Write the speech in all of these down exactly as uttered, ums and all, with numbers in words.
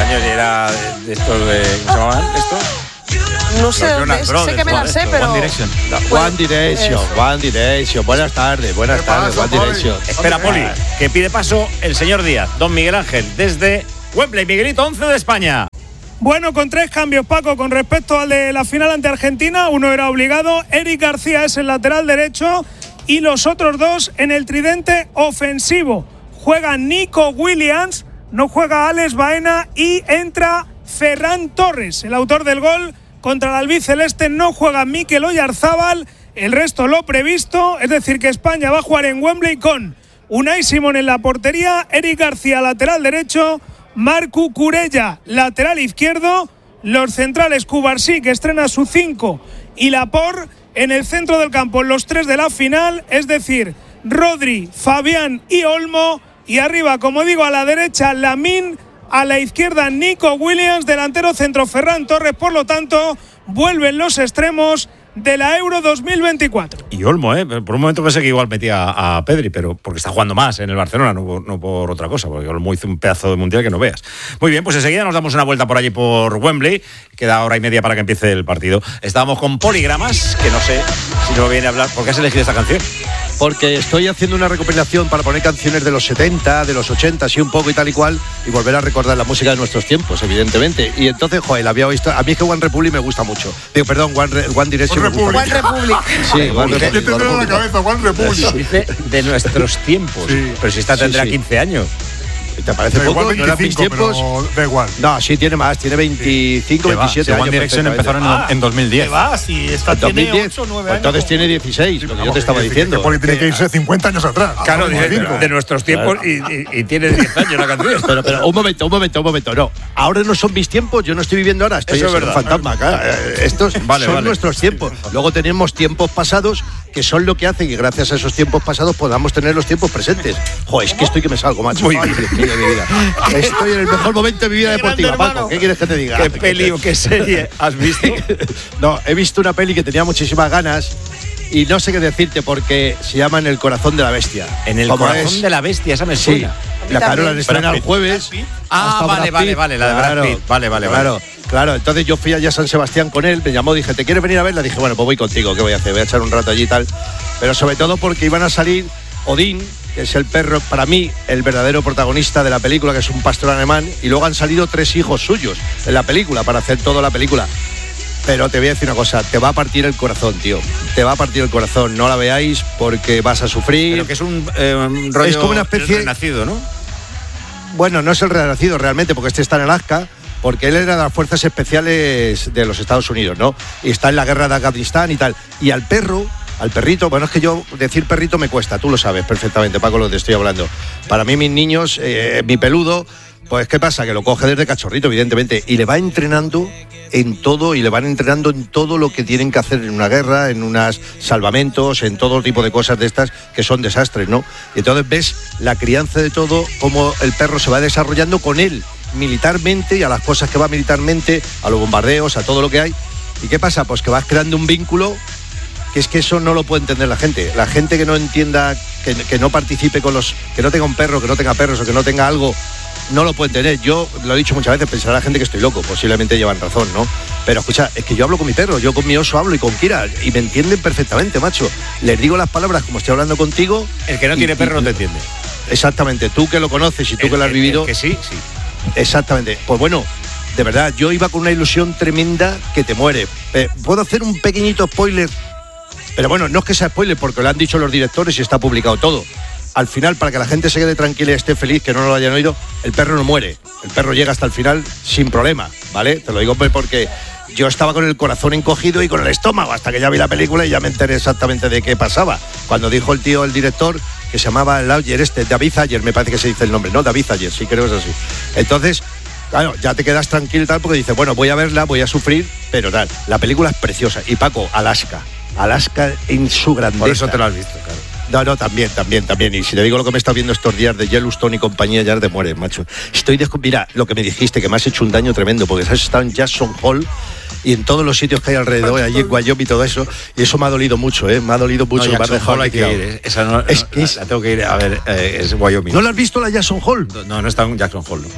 años y era de estos de. ¿Cómo se llamaban estos? No sé, sé, Brothers, sé que me la sé, pero. One Direction. No, One Direction, One Direction. Buenas tardes, buenas tardes, One Direction. Espera, Poli, que pide paso el señor Díaz, don Miguel Ángel, desde Wembley. Miguelito, once de España. Bueno, con tres cambios, Paco, con respecto al de la final ante Argentina. Uno era obligado, Eric García es el lateral derecho y los otros dos en el tridente ofensivo. Juega Nico Williams, no juega Alex Baena y entra Ferran Torres, el autor del gol contra el albiceleste. No juega Mikel Oyarzábal, el resto lo previsto, es decir que España va a jugar en Wembley con Unai Simón en la portería, Eric García lateral derecho, Marcu Curella lateral izquierdo, los centrales Cubarsí, que estrena su cinco, y Laporte en el centro del campo, los tres de la final, es decir, Rodri, Fabián y Olmo, y arriba, como digo, a la derecha Lamine, a la izquierda Nico Williams, delantero centro Ferran Torres. Por lo tanto, vuelven los extremos de la Euro dos mil veinticuatro. Y Olmo, ¿eh? Por un momento pensé que igual metía a Pedri, pero porque está jugando más en el Barcelona, no, no por otra cosa, porque Olmo hizo un pedazo de mundial que no veas. Muy bien, pues enseguida nos damos una vuelta por allí por Wembley. Queda hora y media para que empiece el partido. Estábamos con Poligramas, que no sé si nos viene a hablar. ¿Por qué has elegido esta canción? Porque estoy haciendo una recopilación para poner canciones de los setenta, de los ochenta, así un poco y tal y cual, y volver a recordar la música de nuestros tiempos, evidentemente. Y entonces, joder, la había visto. A mí es que One Republic me gusta mucho. Digo, perdón, One, Re, One Direction. One Republic. One Republic. Sí, One Republic. ¿Qué tendrá en la cabeza? One Republic. Dice de nuestros tiempos. Sí. Pero si esta tendrá sí, sí. quince años. ¿Te parece da poco? Igual veinticinco, ¿no eran mis tiempos? Pero da igual. No, sí, tiene más, tiene veinticinco, veintisiete años. One Direction empezaron ah, en dos mil diez. ¿Qué va? Si esta tiene ocho, nueve años. Entonces tiene dieciséis, lo que yo te estaba diciendo. Poli tiene que irse cincuenta años atrás. Claro, de, de nuestros tiempos claro. y, y, y tiene diez años la canción. Pero, pero, un momento, un momento, un momento. No, ahora no son mis tiempos, yo no estoy viviendo ahora, estoy en un fantasma acá. Estos vale, son vale. nuestros tiempos. Luego tenemos tiempos pasados que son lo que hacen que gracias a esos tiempos pasados podamos tener los tiempos presentes. Joder, es que estoy que me salgo, macho. Muy bien. Ay, de mi vida. Estoy en el mejor momento de mi vida deportiva, Paco. ¿Qué quieres que te diga? ¿Qué peli o qué serie has visto? No, he visto una peli que tenía muchísimas ganas y no sé qué decirte porque se llama En el corazón de la bestia. En el corazón es? de la bestia, esa me suena. Sí, la Carola estrena el jueves. Ah, vale, vale, vale, la de Brad Pitt. Vale, vale, claro, vale. Claro, entonces yo fui allá a San Sebastián con él, me llamó, dije, ¿te quieres venir a verla? Dije, bueno, pues voy contigo, ¿qué voy a hacer? Voy a echar un rato allí y tal. Pero sobre todo porque iban a salir Odín, que es el perro, para mí, el verdadero protagonista de la película, que es un pastor alemán, y luego han salido tres hijos suyos en la película, para hacer toda la película. Pero te voy a decir una cosa, te va a partir el corazón, tío. Te va a partir el corazón, no la veáis porque vas a sufrir. Pero que es un, eh, un rollo es como una especie renacido, ¿no? Bueno, no es el renacido realmente, porque este está en Alaska, porque él era de las fuerzas especiales de los Estados Unidos, ¿no? Y está en la guerra de Afganistán y tal. Y al perro, al perrito, bueno, es que yo decir perrito me cuesta, tú lo sabes perfectamente, Paco, lo que te estoy hablando. Para mí, mis niños, eh, mi peludo, pues ¿qué pasa? Que lo coge desde cachorrito, evidentemente, y le va entrenando en todo, y le van entrenando en todo lo que tienen que hacer en una guerra, en unos salvamentos, en todo tipo de cosas de estas que son desastres, ¿no? Y entonces ves la crianza de todo, cómo el perro se va desarrollando con él, militarmente, y a las cosas que va militarmente, a los bombardeos, a todo lo que hay. ¿Y qué pasa? Pues que vas creando un vínculo que es que eso no lo puede entender la gente. La gente que no entienda, que, que no participe con los, que no tenga un perro, que no tenga perros o que no tenga algo, no lo puede entender. Yo lo he dicho muchas veces, pensará la gente que estoy loco, posiblemente llevan razón, ¿no? Pero escucha, es que yo hablo con mi perro, yo con mi oso hablo y con Kira, y me entienden perfectamente, macho. Les digo las palabras como estoy hablando contigo. El que no y, tiene perro y, no te entiende. Exactamente, tú que lo conoces y tú el, que lo has el, vivido. El que sí, sí. Exactamente. Pues bueno, de verdad, yo iba con una ilusión tremenda que te muere. Eh, ¿Puedo hacer un pequeñito spoiler? Pero bueno, no es que sea spoiler porque lo han dicho los directores y está publicado todo. Al final, para que la gente se quede tranquila y esté feliz, que no lo hayan oído, el perro no muere. El perro llega hasta el final sin problema, ¿vale? Te lo digo porque yo estaba con el corazón encogido y con el estómago hasta que ya vi la película y ya me enteré exactamente de qué pasaba. Cuando dijo el tío, el director, que se llamaba el Ayer este, David Ayer, me parece que se dice el nombre, ¿no? David Ayer, sí, creo que es así. Entonces, claro, ya te quedas tranquilo y tal porque dices, bueno, voy a verla, voy a sufrir, pero tal. La película es preciosa. Y Paco, Alaska. Alaska en su grandeza. Por eso te lo has visto, claro. No, no, también, también, también. Y si te digo lo que me está viendo estos días de Yellowstone y compañía, ya te mueres, macho. Estoy de... Mira, lo que me dijiste, que me has hecho un daño tremendo, porque has estado en Jackson Hole y en todos los sitios que hay alrededor, allí en Wyoming y todo eso, y eso me ha dolido mucho, ¿eh? Me ha dolido mucho. No, Jackson Hole hay que ir, ¿eh? Esa no, es no, que es... la tengo que ir a ver, eh, es Wyoming. ¿No la has visto la Jackson Hole? No, no está en Jackson Hole, ¿no?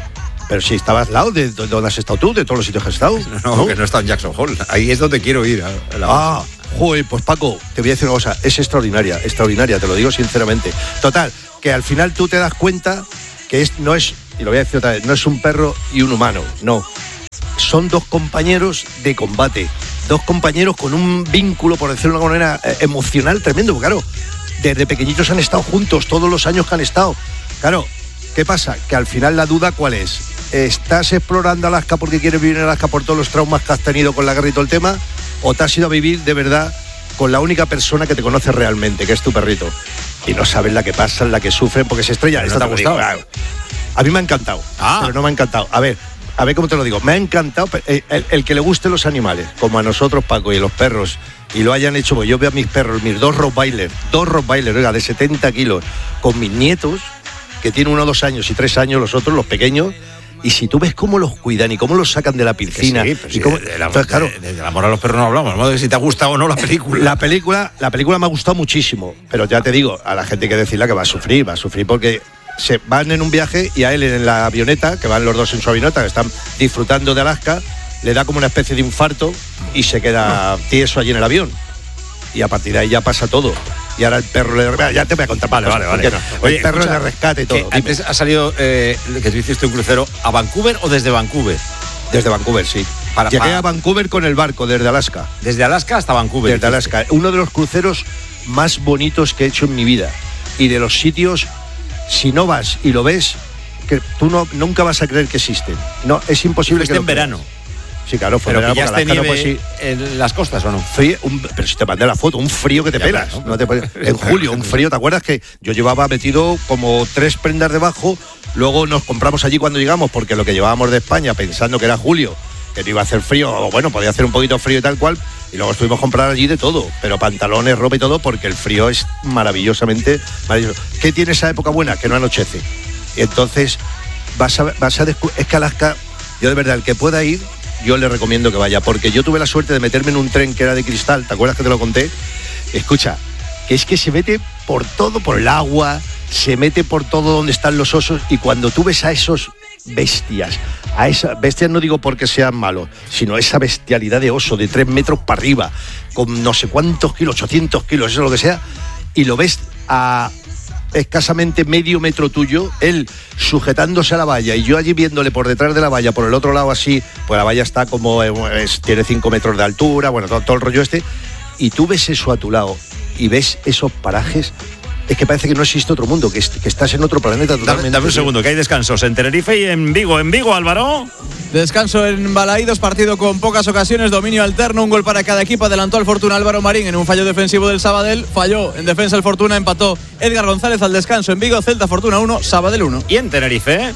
Pero si estabas al lado de donde has estado tú, de todos los sitios que has estado. No, no, que no he estado en Jackson Hole. Ahí es donde quiero ir. A la ah, joder, pues Paco, te voy a decir una cosa. Es extraordinaria, extraordinaria, te lo digo sinceramente. Total, que al final tú te das cuenta que es, no es, y lo voy a decir otra vez, no es un perro y un humano, no. Son dos compañeros de combate. Dos compañeros con un vínculo, por decirlo de alguna manera, eh, emocional tremendo. Porque, claro, desde pequeñitos han estado juntos, todos los años que han estado. Claro, ¿qué pasa? Que al final la duda, ¿cuál es? ¿Estás explorando Alaska porque quieres vivir en Alaska por todos los traumas que has tenido con la guerra y todo el tema? ¿O te has ido a vivir de verdad con la única persona que te conoce realmente, que es tu perrito? Y no sabes la que pasa, la que sufren, porque se estrellan. ¿No te ha gustado? Digo, a mí me ha encantado, ah. pero no me ha encantado. A ver, a ver cómo te lo digo. Me ha encantado el, el, el que le gusten los animales, como a nosotros, Paco, y los perros, y lo hayan hecho, porque yo veo a mis perros, mis dos Rottweiler, dos Rottweiler, oiga, de setenta kilos, con mis nietos, que tienen uno, dos años y tres años, los otros, los pequeños. Y si tú ves cómo los cuidan y cómo los sacan de la piscina. Sí, pero y sí, cómo, de, de, entonces, claro, de, de, del amor a los perros no hablamos, ¿no? De si te ha gustado o no la película. La película, la película me ha gustado muchísimo, pero ya te digo, a la gente hay que decirle que va a sufrir, va a sufrir porque se van en un viaje y a él en la avioneta, que van los dos en su avioneta, que están disfrutando de Alaska, le da como una especie de infarto y se queda tieso allí en el avión. Y a partir de ahí ya pasa todo. Y ahora el perro le... Ya te voy a contar. Vale, vale, vale. No. Oye, el perro escucha, le rescate y todo. Antes ha salido eh, que tú hiciste un crucero a Vancouver o desde Vancouver. Desde Vancouver, sí. Para, Llegué para... a Vancouver con el barco, desde Alaska. Desde Alaska hasta Vancouver. Desde hiciste. Alaska. Uno de los cruceros más bonitos que he hecho en mi vida. Y de los sitios, si no vas y lo ves, que tú no, nunca vas a creer que existen. No, es imposible que lo en verano. Sí, claro, fue pero verano, pillaste nieve no, pues, sí. en las costas o no. Frío, un, pero si te mandé la foto, un frío que te ya pelas. Claro, ¿no? No te, en julio, un frío, ¿te acuerdas que yo llevaba metido como tres prendas debajo? Luego nos compramos allí cuando llegamos, porque lo que llevábamos de España, pensando que era julio, que no iba a hacer frío, o bueno, podía hacer un poquito frío y tal cual, y luego estuvimos a comprar allí de todo, pero pantalones, ropa y todo, porque el frío es maravillosamente maravilloso. ¿Qué tiene esa época buena? Que no anochece. Y entonces vas a, vas a descubrir, es que Alaska, yo de verdad, el que pueda ir, yo le recomiendo que vaya, porque yo tuve la suerte de meterme en un tren que era de cristal, ¿te acuerdas que te lo conté? Escucha, que es que se mete por todo, por el agua, se mete por todo donde están los osos, y cuando tú ves a esos bestias, a esas bestias no digo porque sean malos, sino esa bestialidad de oso de tres metros para arriba, con no sé cuántos kilos, ochocientos kilos, eso es lo que sea, y lo ves a escasamente medio metro tuyo, él sujetándose a la valla y yo allí viéndole por detrás de la valla, por el otro lado así, pues la valla está como, es, tiene cinco metros de altura, bueno, todo, todo el rollo este, y tú ves eso a tu lado y ves esos parajes, es que parece que no existe otro mundo, que, que estás en otro planeta totalmente. Dame, dame un segundo, que hay descansos en Tenerife y en Vigo. En Vigo, Álvaro. Descanso en Balaídos, partido con pocas ocasiones, dominio alterno, un gol para cada equipo. Adelantó al Fortuna Álvaro Marín en un fallo defensivo del Sabadell. Falló en defensa el Fortuna, empató Edgar González al descanso en Vigo. Celta Fortuna uno, Sabadell uno. Y en Tenerife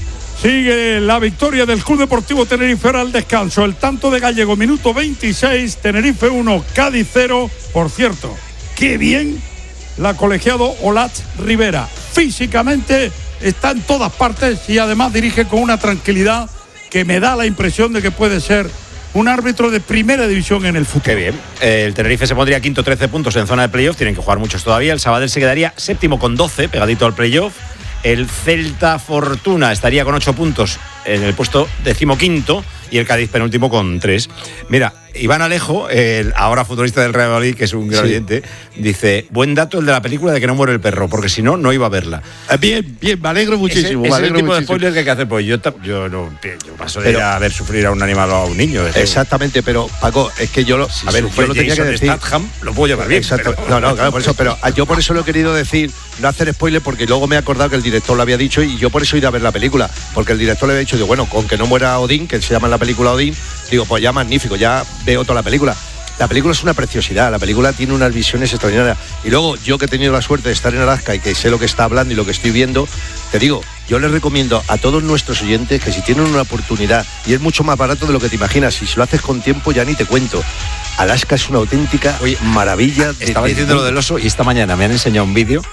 sigue la victoria del Club Deportivo Tenerife ahora al descanso. El tanto de Gallego, minuto veintiséis, Tenerife uno, Cádiz cero. Por cierto, qué bien la colegiado Olat Rivera. Físicamente está en todas partes y además dirige con una tranquilidad que me da la impresión de que puede ser un árbitro de primera división en el futuro. Qué bien. El Tenerife se pondría quinto, trece puntos en zona de playoff. Tienen que jugar muchos todavía. El Sabadell se quedaría séptimo con doce, pegadito al playoff. El Celta Fortuna estaría con ocho puntos en el puesto decimoquinto y el Cádiz penúltimo con tres. Mira, Iván Alejo, el ahora futbolista del Real Madrid, que es un gran oyente, sí, dice, buen dato el de la película de que no muere el perro, porque si no, no iba a verla. Bien, bien, me alegro muchísimo. Ese, me ese alegro es el tipo muchísimo. de spoiler que hay que hacer, pues yo, yo, no, yo paso de pero, ir a ver sufrir a un animal o a un niño. Es exactamente, pero Paco, es que yo lo, si a ver, yo lo tenía que decir. Statham, lo puedo llevar bien. Exacto. Pero... No, no, claro, por eso, pero yo por eso lo he querido decir, no hacer spoiler, porque luego me he acordado que el director lo había dicho y yo por eso he ido a ver la película, porque el director le había dicho, digo, bueno, con que no muera Odín, que se llama en la película Odín, digo, pues ya magnífico, ya veo toda la película. La película es una preciosidad, la película tiene unas visiones extraordinarias. Y luego, yo que he tenido la suerte de estar en Alaska y que sé lo que está hablando y lo que estoy viendo, te digo, yo les recomiendo a todos nuestros oyentes que si tienen una oportunidad, y es mucho más barato de lo que te imaginas, y si lo haces con tiempo ya ni te cuento. Alaska es una auténtica Oye, maravilla. De, estaba de, diciendo de, lo del oso y esta mañana me han enseñado un vídeo.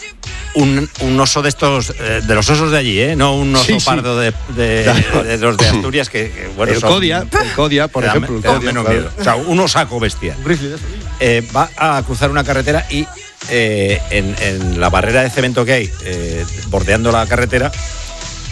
Un, un oso de estos, eh, de los osos de allí, ¿eh? No un oso sí, sí. pardo de, de, claro. de, de los de Asturias, que, que bueno, el son, Codia, el Codia, por da, ejemplo. El da Codia, menos claro. miedo. O sea, un osaco bestia. Eh, va a cruzar una carretera y eh, en, en la barrera de cemento que hay, eh, bordeando la carretera,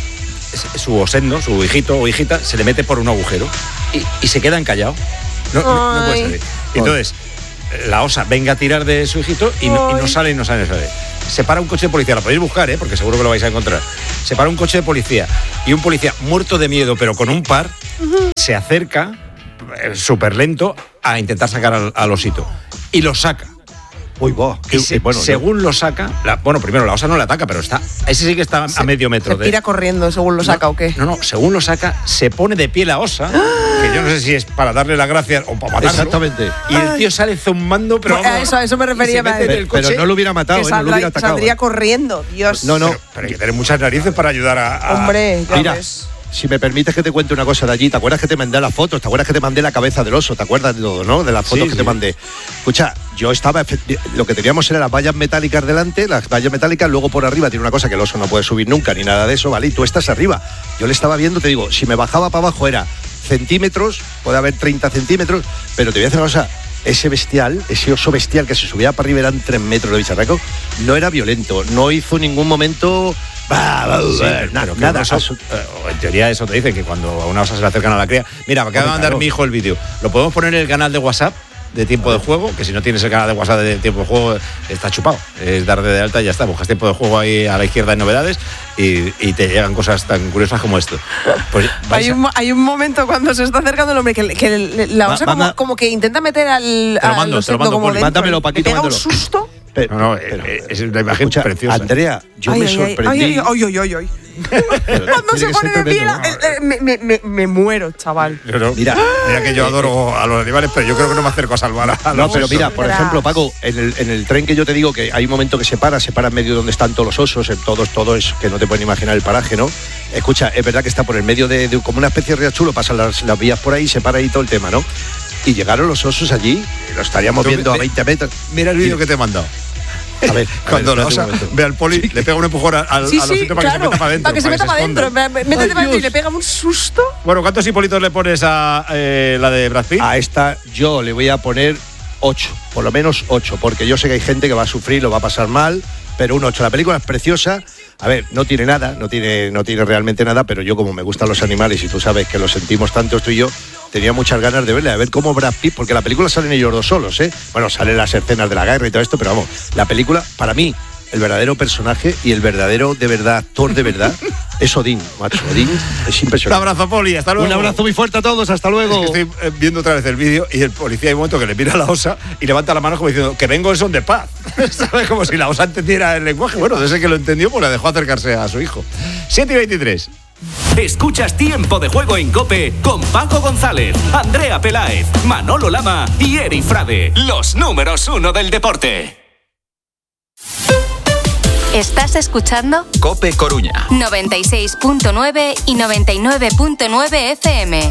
su osendo, su hijito o hijita, se le mete por un agujero y, y se quedan callados. No, no, no puede salir. Entonces, la osa venga a tirar de su hijito y no, y no sale y no sale, no sale. Se para un coche de policía, lo podéis buscar, ¿eh? Porque seguro que lo vais a encontrar. Se para un coche de policía y un policía muerto de miedo, pero con un par, uh-huh. se acerca eh, súper lento a intentar sacar al, al osito. Y lo saca. Uy, boh, y se, bueno, según no. lo saca, la, bueno, primero la osa no le ataca, pero está, ese sí que está se, a medio metro. ¿Se tira de, corriendo según lo saca no, o qué? No, no, según lo saca, se pone de pie la osa, que yo no sé si es para darle las gracias o para matarlo. Exactamente. Y el tío sale zumbando, pero vamos, a eso, a eso me refería. Se pero, pero no lo hubiera matado, saldrá, eh, no lo hubiera atacado. Saldría corriendo, Dios. No, no. Pero, pero hay que tener muchas narices para ayudar a… a Hombre, ya Mira, ves. Si me permites que te cuente una cosa de allí, ¿te acuerdas que te mandé las fotos? ¿Te acuerdas que te mandé la cabeza del oso? ¿Te acuerdas de todo, no? De las fotos sí, que sí. te mandé. Escucha, yo estaba… Lo que teníamos era las vallas metálicas delante, las vallas metálicas, luego por arriba tiene una cosa que el oso no puede subir nunca, ni nada de eso, ¿vale? Y tú estás arriba. Yo le estaba viendo, te digo, si me bajaba para abajo era centímetros, puede haber treinta centímetros, pero te voy a decir una cosa… Ese bestial, ese oso bestial que se subía para arriba eran tres metros de bicharraco, no era violento, no hizo en ningún momento… Bah, bah, sí, bah, nada, nada. Oso, eh, en teoría eso te dicen que cuando a una osa se le acercan a la cría… Mira, me acaba de mandar mi hijo el vídeo. ¿Lo podemos poner en el canal de WhatsApp de Tiempo de Juego? Que si no tienes el canal de WhatsApp de Tiempo de Juego está chupado. Es dar de alta y ya está. Buscas Tiempo de Juego ahí a la izquierda en novedades y, y te llegan cosas tan curiosas como esto. Pues hay, un, hay un momento cuando se está acercando el hombre que, que la osa Va, como, como que intenta meter al… Te lo mando, te lo mando. Como mándamelo, Paquito, pega un susto. Pero, no, no, pero, es una imagen escucha, preciosa. Andrea, yo ay, me ay, sorprendí. Ay, ay, ay, ay, ay. Cuando se pone de pie, me, me, me, me muero, chaval. Pero, mira, mira que yo adoro a los animales, pero yo creo que no me acerco a salvar a, a No, los pero osos. mira, por ejemplo, Paco, en el, en el tren que yo te digo que hay un momento que se para, se para en medio donde están todos los osos, en todos, todo es que no te pueden imaginar el paraje, ¿no? Escucha, es verdad que está por el medio de, de como una especie de riachuelo, pasan las, las vías por ahí, se para ahí todo el tema, ¿no? Y llegaron los osos allí, lo estaríamos Tú, viendo me, a veinte metros. Mira el vídeo que te he mandado. A ver, a cuando ver, la osa ve al poli, sí. le pega un empujón al, al sí, al osito sí, para claro, que se meta para adentro. Para que se meta para adentro. Métete para adentro y le pega un susto. Bueno, ¿cuántos hipolitos le pones a eh, la de Brad Pitt? A esta yo le voy a poner ocho, por lo menos ocho, porque yo sé que hay gente que va a sufrir, lo va a pasar mal, pero un ocho. La película es preciosa. A ver, no tiene nada, no tiene, no tiene realmente nada, pero yo como me gustan los animales y tú sabes que los sentimos tanto tú y yo, tenía muchas ganas de verla, de ver cómo Brad Pitt, porque la película salen ellos dos solos, ¿eh? Bueno, salen las escenas de la guerra y todo esto, pero vamos, la película, para mí, el verdadero personaje y el verdadero, de verdad, actor de verdad, es Odín, macho. Odín es impresionante. Un abrazo, Poli, hasta luego. Un abrazo muy fuerte a todos, hasta luego. Es que estoy viendo otra vez el vídeo y el policía hay un momento que le mira a la osa y levanta la mano como diciendo que vengo en son de paz. ¿Sabes? Como si la osa entendiera el lenguaje. Bueno, desde que lo entendió, pues le dejó acercarse a su hijo. siete y veintitrés. Escuchas Tiempo de Juego en COPE con Paco González, Andrea Peláez, Manolo Lama y Eri Frade, los números uno del deporte. ¿Estás escuchando? COPE Coruña noventa y seis punto nueve y noventa y nueve punto nueve F M.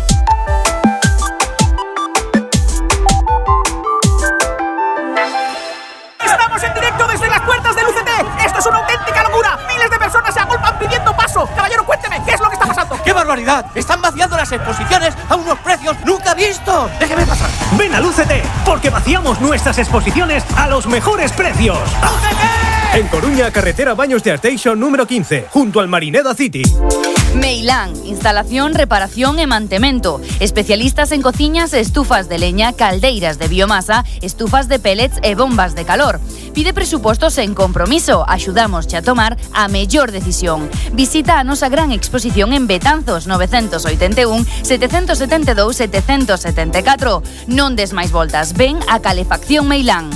Estamos en directo desde las puertas del U C T. Esto es una auténtica locura. Miles de personas se agolpan pidiendo paso. Caballero, cuénteme, ¿qué es lo que está pasando? ¡Qué barbaridad! Están vaciando las exposiciones a unos precios nunca vistos. Déjeme pasar. Ven al U C T, porque vaciamos nuestras exposiciones a los mejores precios. ¡U C T! En Coruña, carretera Baños de Arteixo número quince, junto al Marineda City. Meilán, instalación, reparación e mantemento. Especialistas en cociñas e estufas de leña, caldeiras de biomasa, estufas de pellets e bombas de calor. Pide presupostos en compromiso. Axudamos a tomar a mellor decisión. Visita a nosa gran exposición en Betanzos novecientos ochenta y uno, setecientos setenta y dos, setecientos setenta y catro. Non des máis voltas. Ven a Calefacción Meilán.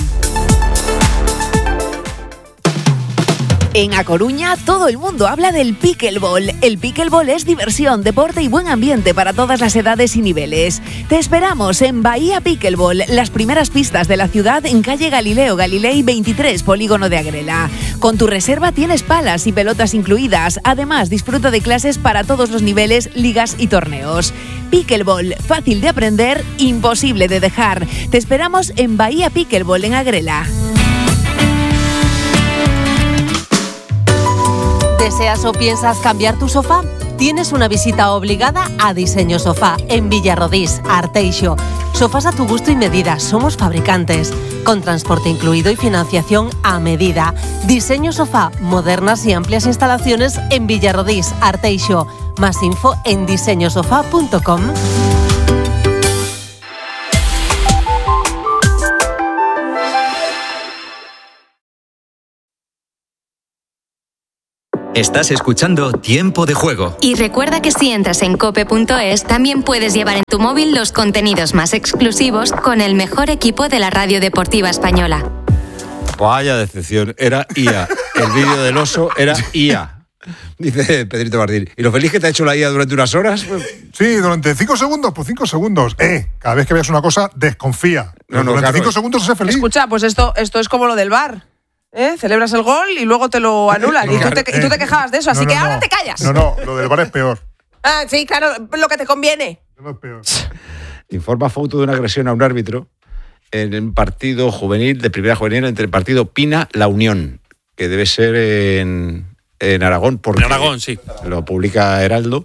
En A Coruña, todo el mundo habla del pickleball. El pickleball es diversión, deporte y buen ambiente para todas las edades y niveles. Te esperamos en Bahía Pickleball, las primeras pistas de la ciudad en calle Galileo Galilei veintitrés, Polígono de Agrela. Con tu reserva tienes palas y pelotas incluidas. Además, disfruta de clases para todos los niveles, ligas y torneos. Pickleball, fácil de aprender, imposible de dejar. Te esperamos en Bahía Pickleball en Agrela. ¿Deseas o piensas cambiar tu sofá? tienes una visita obligada a Diseño Sofá en Villarrodís, Arteixo. Sofás a tu gusto y medida, somos fabricantes, con transporte incluido y financiación a medida. Diseño Sofá, modernas y amplias instalaciones en Villarrodís, Arteixo. Más info en diseño sofá punto com. Estás escuchando Tiempo de Juego. Y recuerda que si entras en cope punto es, también puedes llevar en tu móvil los contenidos más exclusivos con el mejor equipo de la radio deportiva española. Vaya decepción, era I A. El vídeo del oso era I A. Dice Pedrito Martín. ¿Y lo feliz que te ha hecho la I A durante unas horas? Pues... Sí, durante cinco segundos, pues cinco segundos. Eh, cada vez que veas una cosa, desconfía. No, no, durante claro. cinco segundos sé feliz. Escucha, pues esto, esto es como lo del V A R. ¿Eh? Celebras el gol y luego te lo anulan. No, y, tú te, eh, y tú te quejabas de eso, así no, no, que no. ahora te callas. No, no, lo del V A R es peor. Ah, sí, claro, lo que te conviene. No es peor. Informa foto de una agresión a un árbitro en un partido juvenil, de primera juvenil, entre el partido Pina-La Unión, que debe ser en, en Aragón. Porque en Aragón, sí. Lo publica Heraldo.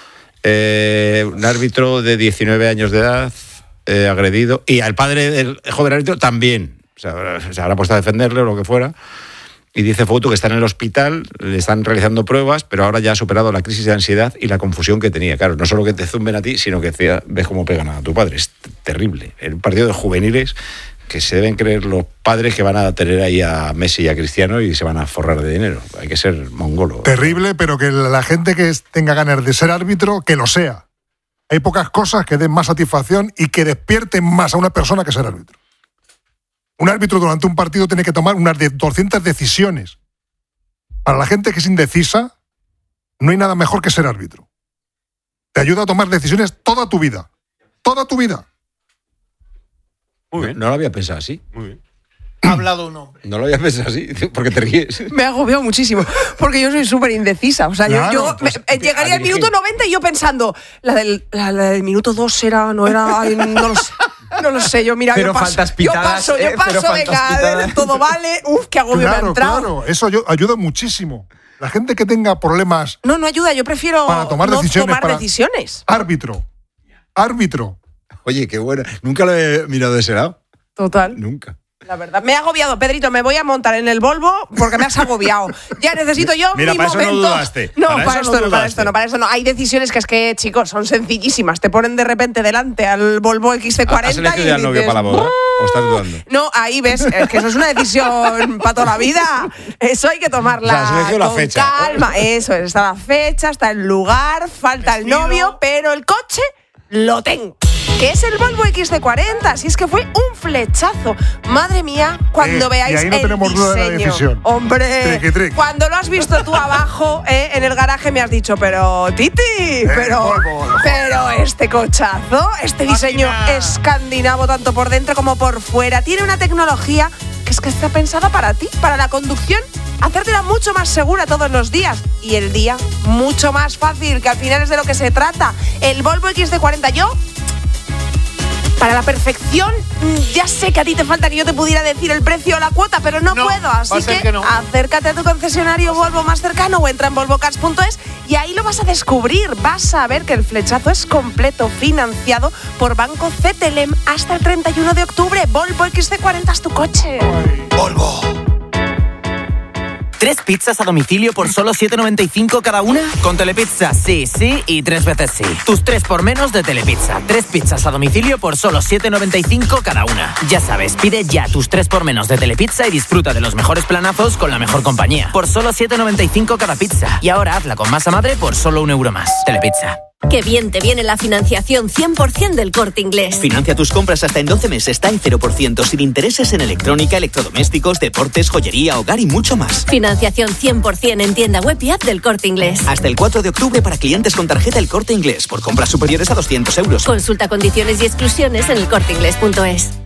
Eh, un árbitro de diecinueve años de edad, eh, agredido, y al padre del joven árbitro también. O sea, se habrá puesto a defenderle o lo que fuera. Y dice Foto que está en el hospital, le están realizando pruebas, pero ahora ya ha superado la crisis de ansiedad y la confusión que tenía. Claro, no solo que te zumben a ti, sino que ves cómo pegan a tu padre. Es terrible. En un partido de juveniles que se deben creer los padres que van a tener ahí a Messi y a Cristiano y se van a forrar de dinero. Hay que ser mongolo. Terrible, pero que la gente que tenga ganas de ser árbitro, que lo sea. Hay pocas cosas que den más satisfacción y que despierten más a una persona que ser árbitro. Un árbitro durante un partido tiene que tomar unas doscientas decisiones. Para la gente que es indecisa, no hay nada mejor que ser árbitro. Te ayuda a tomar decisiones toda tu vida. Toda tu vida. Muy bien. No lo había pensado así. Muy bien. Ha hablado un hombre. No lo había pensado así, porque te ríes. Me ha agobiado muchísimo, porque yo soy súper indecisa. O sea, claro, yo, yo pues, me, llegaría al minuto noventa y yo pensando, la del, la, la del minuto dos era, no era, ay, no lo sé. No lo sé, yo mira, pero yo paso, faltas pitadas, yo paso, yo eh, paso, pero venga, faltas a ver, todo vale, uf, qué agobio Claro, me ha entrado. claro, eso yo- ayuda muchísimo. La gente que tenga problemas, No, no ayuda, yo prefiero Para tomar no decisiones, tomar para- decisiones. árbitro. Árbitro. Oye, qué bueno. Nunca lo he mirado de ese lado. Total. Nunca. La verdad, me ha agobiado, Pedrito, me voy a montar en el Volvo porque me has agobiado. Ya necesito yo Mira, mi para eso no momento. dudaste. No, Para para, eso esto no no, para dudaste. esto no, para esto no. Hay decisiones que es que, chicos, son sencillísimas. Te ponen de repente delante al Volvo X C cuarenta ¿Has elegido y ya al novio dices, para la boda? ¿O estás dudando? no, ahí ves, es que eso es una decisión para toda la vida. Eso hay que tomarla O sea, has elegido la con fecha. calma. Eso, es, está la fecha, está el lugar, falta el novio, pero el coche lo tengo. Que es el Volvo X C cuarenta, si es que fue un flechazo. Madre mía, cuando Eh, veáis y ahí no el tenemos duda de la diseño. decisión. Hombre, Triqui, triqui. cuando lo has visto tú abajo eh, en el garaje me has dicho, pero Titi, pero, pero este cochazo, este diseño escandinavo tanto por dentro como por fuera, tiene una tecnología que es que está pensada para ti, para la conducción, hacértela mucho más segura todos los días y el día mucho más fácil, que al final es de lo que se trata. El Volvo X C cuarenta, yo para la perfección, ya sé que a ti te falta que yo te pudiera decir el precio o la cuota, pero no, No, puedo, va a así ser que, que no. acércate a tu concesionario Volvo más cercano o entra en volvo cars punto es y ahí lo vas a descubrir. Vas a ver que el flechazo es completo, financiado por Banco C T L E M hasta el treinta y uno de octubre. Volvo X C cuarenta es tu coche. Volvo. ¿Tres pizzas a domicilio por solo siete noventa y cinco cada una? Con Telepizza, sí, sí y tres veces sí. Tus tres por menos de Telepizza. Tres pizzas a domicilio por solo siete noventa y cinco cada una. Ya sabes, pide ya tus tres por menos de Telepizza y disfruta de los mejores planazos con la mejor compañía. Por solo siete noventa y cinco cada pizza. Y ahora hazla con masa madre por solo un euro más. Telepizza. Qué bien te viene la financiación cien por ciento del Corte Inglés. Financia tus compras hasta en doce meses, está en cero por ciento, sin intereses en electrónica, electrodomésticos, deportes, joyería, hogar y mucho más. Financiación cien por ciento en tienda web y app del Corte Inglés. Hasta el cuatro de octubre para clientes con tarjeta El Corte Inglés, por compras superiores a doscientos euros. Consulta condiciones y exclusiones en el corte inglés punto es.